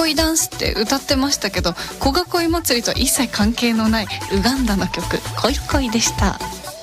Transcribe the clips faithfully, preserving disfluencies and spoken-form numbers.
恋ダンスって歌ってましたけど、古賀恋祭りとは一切関係のないウガンダの曲恋恋でした。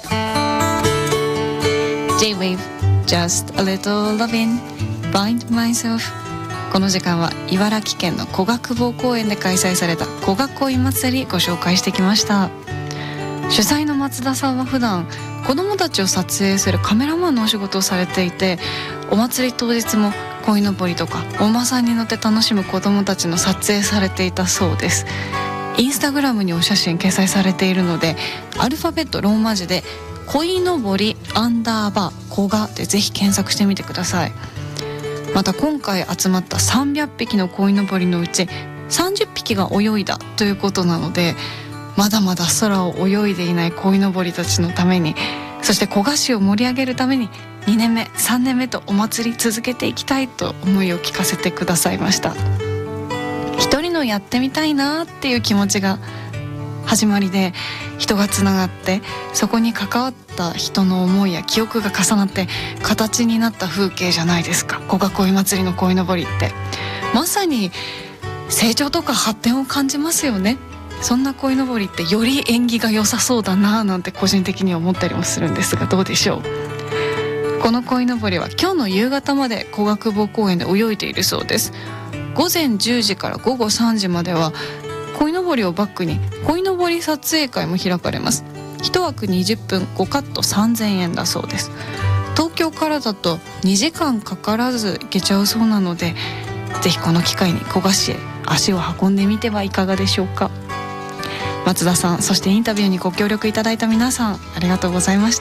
J-Wave Just a Little Lovin' Find Myself。 この時間は茨城県の古賀久保公園で開催された古賀恋祭りご紹介してきました。主催の松田さんは普段子どもたちを撮影するカメラマンのお仕事をされていて、お祭り当日も鯉のぼりとかお馬さんに乗って楽しむ子どもたちの撮影されていたそうです。インスタグラムにお写真掲載されているので、アルファベットローマ字で鯉のぼりアンダーバー古賀でぜひ検索してみてください。また今回集まったさんびゃっぴきの鯉のぼりのうちさんじゅっぴきが泳いだということなので、まだまだ空を泳いでいない鯉のぼりたちのために、そして古賀市を盛り上げるためににねんめさんねんめとお祭り続けていきたいと思いを聞かせてくださいました。一人のやってみたいなっていう気持ちが始まりで、人がつながってそこに関わった人の思いや記憶が重なって形になった風景じゃないですか、古賀恋祭りの鯉のぼりって。まさに成長とか発展を感じますよね。そんな鯉のぼりってより縁起が良さそうだななんて個人的には思ったりもするんですが、どうでしょう。この鯉のぼりは今日の夕方まで古賀久保公園で泳いでいるそうです。午前じゅうじから午後さんじまでは鯉のぼりをバックに鯉のぼり撮影会も開かれます。いち枠にじゅっぷんごカットさんぜんえんだそうです。東京からだとにじかんかからず行けちゃうそうなので、ぜひこの機会に古賀市へ足を運んでみてはいかがでしょうか。松田さん、そしてインタビューにご協力いただいた皆さん、ありがとうございました。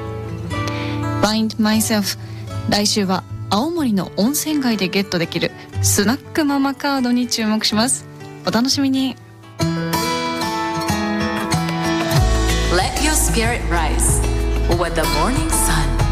Find Myself、 来週は青森の温泉街でゲットできるスナックママカードに注目します。お楽しみに。 Let your spirit rise with the morning sun.